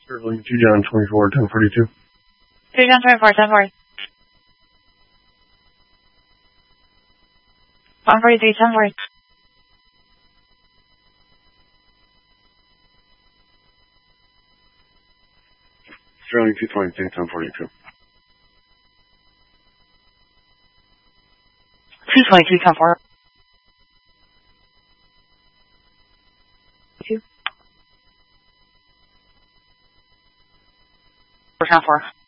Sterling 2 John 24, 1042. 2 John 24, 1040. 143, 1040. Sterling 222, 1042. 222, 1040. 2. 4, 10 4.